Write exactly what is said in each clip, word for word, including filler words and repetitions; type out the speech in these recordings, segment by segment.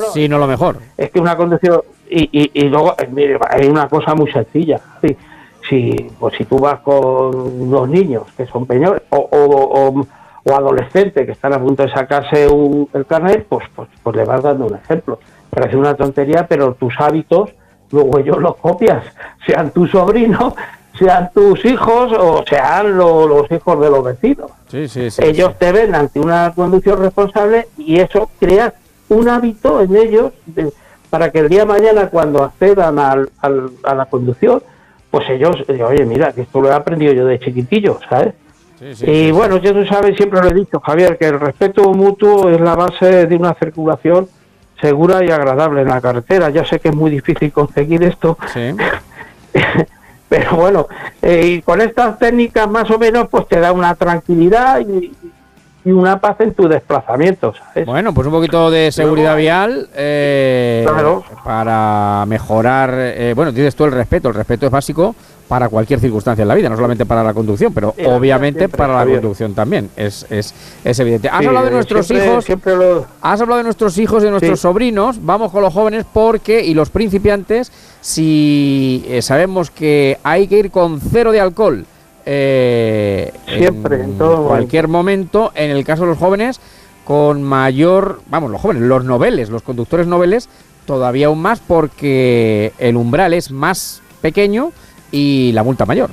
Sí, no lo mejor. Es que una conducción... Y, y, y luego, mire, hay una cosa muy sencilla. Sí, si, pues si tú vas con los niños que son peñores o, o, o, o adolescentes que están a punto de sacarse un, el carnet, pues, pues, pues le vas dando un ejemplo. Parece una tontería, pero tus hábitos, luego ellos los copias, sean tus sobrinos, sean tus hijos o sean lo, los hijos de los vecinos. Sí, sí, sí, ellos sí. te ven ante una conducción responsable y eso crea un hábito en ellos de, para que el día de mañana cuando accedan al, al, a la conducción, pues ellos, oye, mira, que esto lo he aprendido yo de chiquitillo, ¿sabes? Sí, sí, y sí, bueno, sí. yo tú sabes, siempre lo he dicho, Javier, que el respeto mutuo es la base de una circulación segura y agradable en la carretera. Ya sé que es muy difícil conseguir esto, Sí. pero bueno, eh, y con estas técnicas más o menos pues te da una tranquilidad y, y una paz en tu desplazamiento, ¿sabes? Bueno, pues un poquito de seguridad Luego, vial eh, claro. para mejorar, eh, bueno, dices tú el respeto, el respeto es básico para cualquier circunstancia en la vida, no solamente para la conducción, pero Sí, obviamente siempre, para la Javier. conducción también, es, es, es evidente. Has Sí, hablado de nuestros siempre, hijos, siempre lo... has hablado de nuestros hijos y de nuestros Sí. sobrinos, vamos con los jóvenes porque, y los principiantes, si eh, sabemos que hay que ir con cero de alcohol, Eh, Siempre, en en todo cualquier momento. En el caso de los jóvenes, con mayor, vamos, los jóvenes, los noveles, los conductores noveles, todavía aún más porque el umbral es más pequeño y la multa mayor.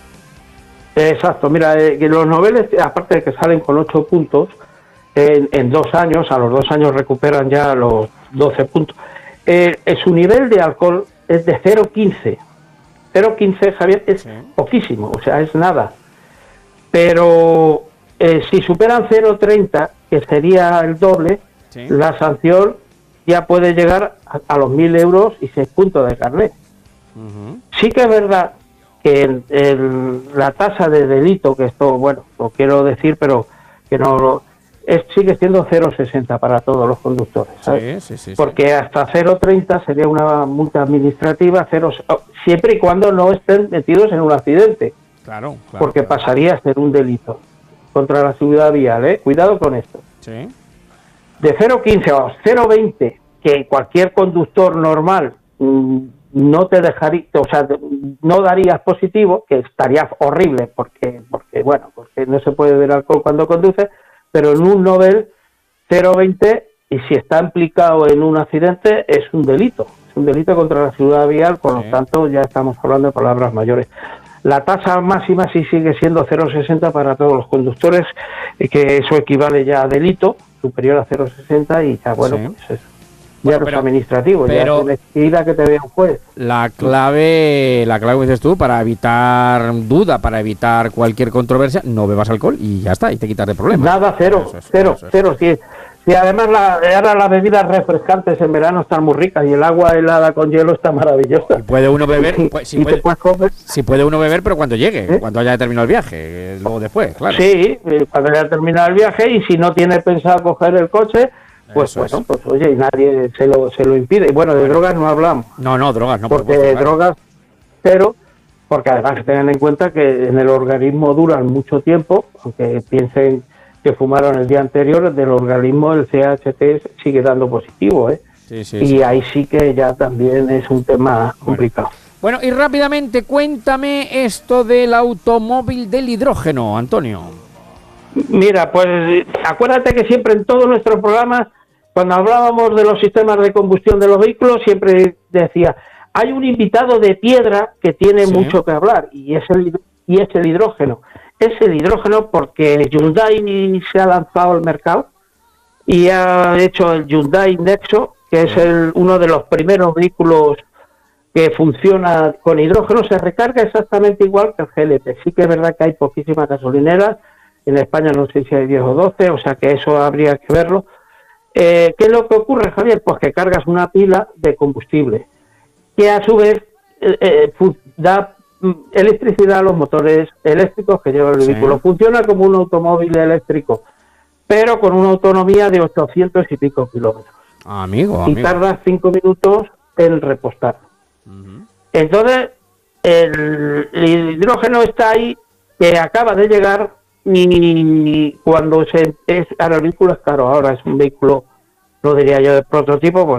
Exacto, mira, eh, que los noveles, aparte de que salen con ocho puntos, en, en dos años, a los dos años recuperan ya los doce puntos. Eh, eh, su nivel de alcohol es de cero coma quince. cero coma quince, Javier, es Sí. poquísimo, o sea, es nada. Pero eh, si superan cero coma treinta, que sería el doble, Sí. la sanción ya puede llegar a, a los mil euros y seis puntos de carnet. Uh-huh. Sí que es verdad que el, el, la tasa de delito, que esto, bueno, lo quiero decir, pero que no lo, es, sigue siendo cero coma sesenta para todos los conductores, ¿sabes? Sí, sí, sí, Porque sí. hasta cero coma treinta sería una multa administrativa, cero, siempre y cuando no estén metidos en un accidente, Claro, claro. porque claro. pasaría a ser un delito contra la seguridad vial, ¿eh? Cuidado con esto. Sí. De cero coma quince a cero coma veinte, que cualquier conductor normal mmm, no te dejaría, o sea, no darías positivo, que estaría horrible, porque, porque bueno, porque no se puede beber alcohol cuando conduce, pero en un novel cero coma veinte, y si está implicado en un accidente, es un delito, es un delito contra la seguridad vial, por Sí. lo tanto ya estamos hablando de palabras mayores. La tasa máxima sí sigue siendo cero coma sesenta para todos los conductores, y que eso equivale ya a delito superior a cero coma sesenta y ya, bueno, Sí. pues eso. Bueno, Ya no pero- es administrativo, pero- ya tienes que ir a que te vea un juez. La clave, la clave, como dices tú, para evitar duda, para evitar cualquier controversia, no bebas alcohol y ya está, y te quitas de problemas. Nada, cero, Eso es, cero, eso es. cero. Si, si además la, ahora las bebidas refrescantes en verano están muy ricas y el agua helada con hielo está maravillosa. Y puede uno beber, Y, pues, si y puede, te puedes comer. si puede uno beber, pero cuando llegue, ¿Eh? cuando haya terminado el viaje, eh, luego después, claro. Sí, eh, cuando ya termina el viaje, y si no tienes pensado coger el coche, pues Eso bueno, es. pues oye, y nadie se lo, se lo impide. Y bueno, de drogas no hablamos, No, no, drogas, no. por porque supuesto, claro. drogas cero, porque además tengan en cuenta que en el organismo duran mucho tiempo, aunque piensen que fumaron el día anterior, del organismo el C H T sigue dando positivo, ¿eh? Sí, sí, y sí. ahí sí que ya también es un tema complicado. Bueno, y rápidamente cuéntame esto del automóvil del hidrógeno, Antonio. Mira, pues acuérdate que siempre en todos nuestros programas, cuando hablábamos de los sistemas de combustión de los vehículos, siempre decía, hay un invitado de piedra que tiene Sí. mucho que hablar, y es el y es el hidrógeno. Es el hidrógeno porque Hyundai se ha lanzado al mercado y ha hecho el Hyundai Nexo, que es el, uno de los primeros vehículos que funciona con hidrógeno. Se recarga exactamente igual que el G L P. Sí que es verdad que hay poquísimas gasolineras, en España no sé si hay diez o doce, o sea que eso habría que verlo. Eh, ¿Qué es lo que ocurre, Javier? Pues que cargas una pila de combustible, que a su vez eh, eh, da mm, electricidad a los motores eléctricos que lleva el Sí. vehículo. Funciona como un automóvil eléctrico, pero con una autonomía de ochocientos y pico kilómetros. Amigo, Y amigo. tarda cinco minutos en repostar. Ujú. Entonces, el, el hidrógeno está ahí, que acaba de llegar, y cuando se es, ahora el vehículo es caro, ahora es un vehículo, no diría yo de prototipo, pues